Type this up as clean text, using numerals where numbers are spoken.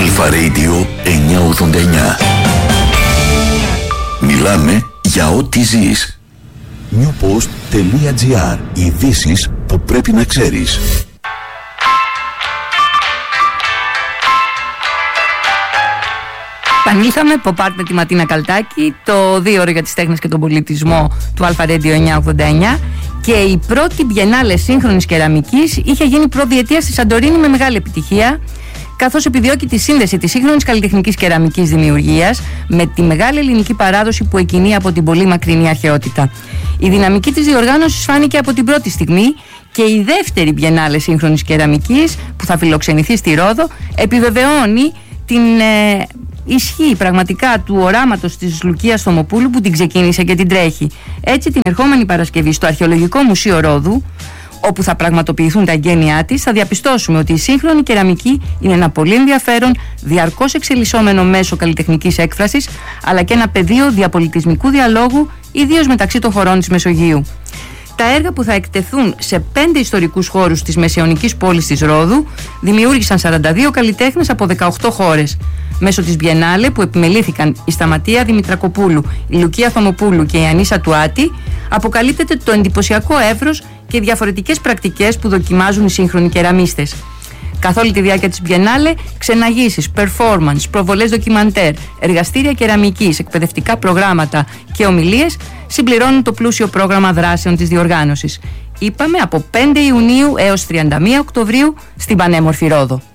Αλφα Radio 989. Μιλάμε για ό,τι ζεις. newpost.gr. Ειδήσεις που πρέπει να ξέρεις. Επανήλθαμε, Pop-Art με τη Ματίνα Καλτάκη, το 2ωρο για τις τέχνες και τον πολιτισμό του Αλφα Radio 989. Και η πρώτη Biennale σύγχρονης κεραμικής είχε γίνει προδιετία στη Σαντορίνη με μεγάλη επιτυχία, καθώς επιδιώκει τη σύνδεση της σύγχρονης καλλιτεχνικής κεραμικής δημιουργίας με τη μεγάλη ελληνική παράδοση που εκκινεί από την πολύ μακρινή αρχαιότητα. Η δυναμική της διοργάνωσης φάνηκε από την πρώτη στιγμή και η δεύτερη Biennale σύγχρονης κεραμικής που θα φιλοξενηθεί στη Ρόδο επιβεβαιώνει την ισχύ πραγματικά του οράματος της Λουκίας Θωμοπούλου που την ξεκίνησε και την τρέχει. Έτσι, την ερχόμενη Παρασκευή στο Αρχαιολογικό Μουσείο Ρόδου, όπου θα πραγματοποιηθούν τα εγγένειά της, θα διαπιστώσουμε ότι η σύγχρονη κεραμική είναι ένα πολύ ενδιαφέρον, διαρκώς εξελισσόμενο μέσο καλλιτεχνικής έκφρασης, αλλά και ένα πεδίο διαπολιτισμικού διαλόγου, ιδίως μεταξύ των χωρών της Μεσογείου. Τα έργα που θα εκτεθούν σε 5 ιστορικούς χώρους της μεσαιωνικής πόλης της Ρόδου δημιούργησαν 42 καλλιτέχνες από 18 χώρες. Μέσω της Biennale που επιμελήθηκαν η Σταματία Δημητρακοπούλου, η Λουκία Θωμοπούλου και η Ανίσα Τουάτη, αποκαλύπτεται το εντυπωσιακό εύρος και διαφορετικές πρακτικές που δοκιμάζουν οι σύγχρονοι κεραμίστες. Καθ' όλη τη διάρκεια της Biennale, ξεναγήσεις, performance, προβολές ντοκιμαντέρ, εργαστήρια κεραμικής, εκπαιδευτικά προγράμματα και ομιλίες συμπληρώνουν το πλούσιο πρόγραμμα δράσεων της διοργάνωσης. Είπαμε από 5 Ιουνίου έως 31 Οκτωβρίου στην πανέμορφη Ρόδο.